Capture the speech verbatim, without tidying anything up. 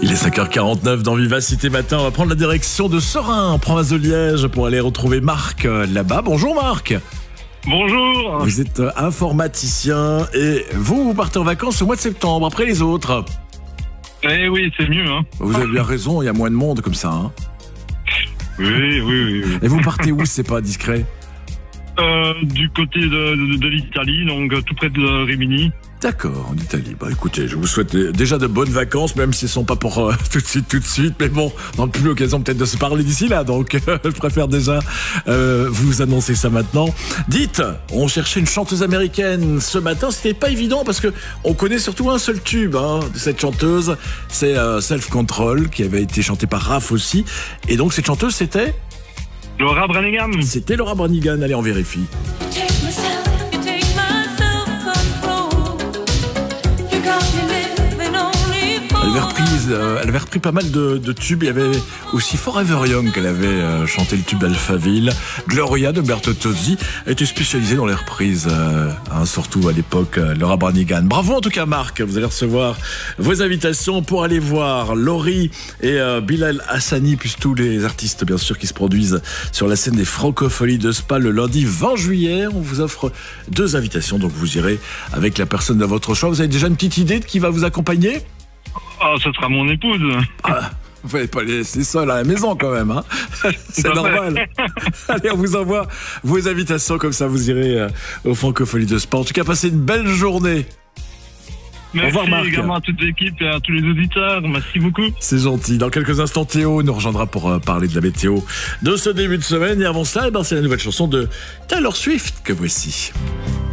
Il est cinq heures quarante-neuf dans Vivacité Matin. On va prendre la direction de Serein, en province de Liège, pour aller retrouver Marc euh, là-bas. Bonjour Marc. Bonjour. Vous êtes euh, informaticien et vous, vous partez en vacances au mois de septembre, après les autres. Eh oui, c'est mieux. Hein. Vous avez bien raison, il y a moins de monde comme ça. Hein. Oui, oui, oui. oui. Et vous partez où, si c'est pas discret? Euh, du côté de, de, de l'Italie, donc tout près de Rimini. D'accord, en Italie. Bah écoutez, je vous souhaite déjà de bonnes vacances, même si ce ne sont pas pour euh, tout de suite, tout de suite. Mais bon, on n'a plus l'occasion peut-être de se parler d'ici là, donc euh, je préfère déjà euh, vous annoncer ça maintenant. Dites, on cherchait une chanteuse américaine ce matin. C'était pas évident parce que on connaît surtout un seul tube hein, de cette chanteuse. C'est euh, Self Control, qui avait été chanté par Raph aussi. Et donc cette chanteuse, c'était Laura Branigan. C'était Laura Branigan. Allez, on vérifie. Elle avait, reprise, euh, elle avait repris pas mal de, de tubes. Il y avait aussi Forever Young qu'elle avait euh, chanté le tube d'Alphaville. Gloria de Bertozzi était spécialisée dans les reprises, euh, hein, surtout à l'époque, euh, Laura Branigan. Bravo en tout cas Marc, vous allez recevoir vos invitations pour aller voir Laurie et euh, Bilal Hassani, plus tous les artistes bien sûr qui se produisent sur la scène des Francopholies de Spa le lundi vingt juillet. On vous offre deux invitations, donc vous irez avec la personne de votre choix. Vous avez déjà une petite idée de qui va vous accompagner ? Ah, ce sera mon épouse. Ah, vous n'allez pas les laisser seul à la maison quand même, hein. C'est normal. Allez, on vous envoie vos invitations, comme ça vous irez euh, aux Francopholies de Spa. En tout cas, passez une belle journée. Merci au revoir, Marc. Également à toute l'équipe et à tous les auditeurs. Merci beaucoup. C'est gentil. Dans quelques instants, Théo nous rejoindra pour euh, parler de la météo de ce début de semaine. Et avant cela, eh ben, c'est la nouvelle chanson de Taylor Swift que voici.